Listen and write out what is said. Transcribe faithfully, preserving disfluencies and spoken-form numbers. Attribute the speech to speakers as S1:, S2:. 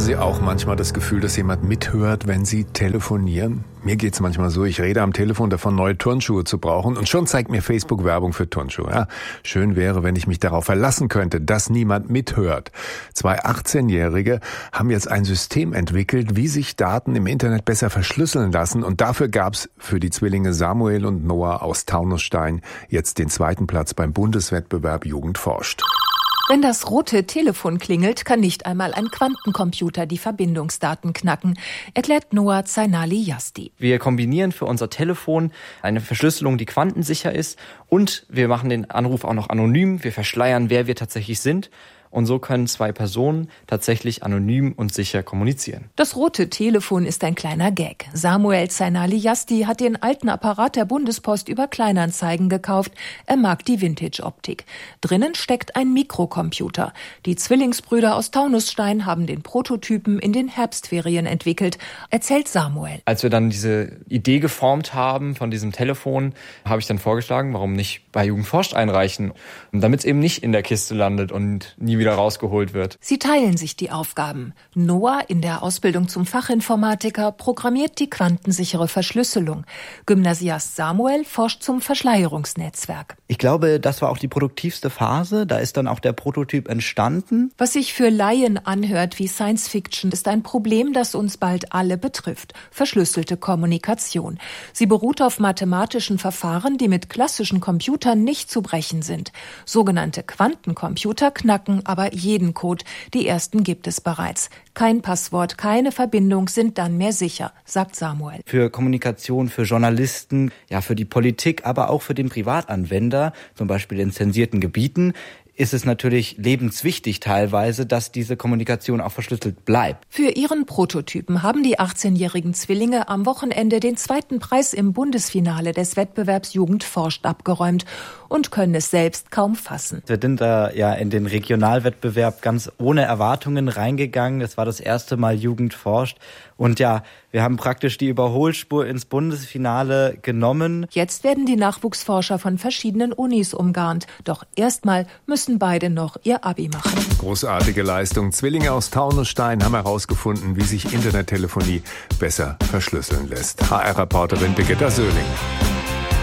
S1: Sie auch manchmal das Gefühl, dass jemand mithört, wenn Sie telefonieren? Mir geht's manchmal so, ich rede am Telefon davon, neue Turnschuhe zu brauchen und schon zeigt mir Facebook Werbung für Turnschuhe. Ja, schön wäre, wenn ich mich darauf verlassen könnte, dass niemand mithört. Zwei achtzehnjährige haben jetzt ein System entwickelt, wie sich Daten im Internet besser verschlüsseln lassen und dafür gab's für die Zwillinge Samuel und Noah aus Taunusstein jetzt den zweiten Platz beim Bundeswettbewerb Jugend forscht.
S2: Wenn das rote Telefon klingelt, kann nicht einmal ein Quantencomputer die Verbindungsdaten knacken, erklärt Noah Zainali-Yasti.
S3: Wir kombinieren für unser Telefon eine Verschlüsselung, die quantensicher ist, und wir machen den Anruf auch noch anonym. Wir verschleiern, wer wir tatsächlich sind. Und so können zwei Personen tatsächlich anonym und sicher kommunizieren.
S2: Das rote Telefon ist ein kleiner Gag. Samuel Zainali-Yasti hat den alten Apparat der Bundespost über Kleinanzeigen gekauft. Er mag die Vintage-Optik. Drinnen steckt ein Mikrocomputer. Die Zwillingsbrüder aus Taunusstein haben den Prototypen in den Herbstferien entwickelt, erzählt Samuel.
S3: Als wir dann diese Idee geformt haben von diesem Telefon, habe ich dann vorgeschlagen, warum nicht bei Jugend forscht einreichen, damit es eben nicht in der Kiste landet und nie wieder rausgeholt wird.
S2: Sie teilen sich die Aufgaben. Noah in der Ausbildung zum Fachinformatiker programmiert die quantensichere Verschlüsselung. Gymnasiast Samuel forscht zum Verschleierungsnetzwerk.
S4: Ich glaube, das war auch die produktivste Phase. Da ist dann auch der Prototyp entstanden.
S2: Was sich für Laien anhört wie Science Fiction, ist ein Problem, das uns bald alle betrifft. Verschlüsselte Kommunikation. Sie beruht auf mathematischen Verfahren, die mit klassischen Computern nicht zu brechen sind. Sogenannte Quantencomputer knacken aber jeden Code. Die ersten gibt es bereits. Kein Passwort, keine Verbindung sind dann mehr sicher, sagt Samuel.
S4: Für Kommunikation, für Journalisten, ja, für die Politik, aber auch für den Privatanwender, zum Beispiel in zensierten Gebieten, ist es natürlich lebenswichtig teilweise, dass diese Kommunikation auch verschlüsselt bleibt.
S2: Für ihren Prototypen haben die achtzehnjährigen Zwillinge am Wochenende den zweiten Preis im Bundesfinale des Wettbewerbs Jugend forscht abgeräumt und können es selbst kaum fassen.
S4: Wir sind da ja in den Regionalwettbewerb ganz ohne Erwartungen reingegangen. Es war das erste Mal Jugend forscht. Und ja, wir haben praktisch die Überholspur ins Bundesfinale genommen.
S2: Jetzt werden die Nachwuchsforscher von verschiedenen Unis umgarnt. Doch erstmal müssen beide noch ihr Abi machen.
S1: Großartige Leistung. Zwillinge aus Taunusstein haben herausgefunden, wie sich Internettelefonie besser verschlüsseln lässt. H R-Reporterin Birgitta Söhling.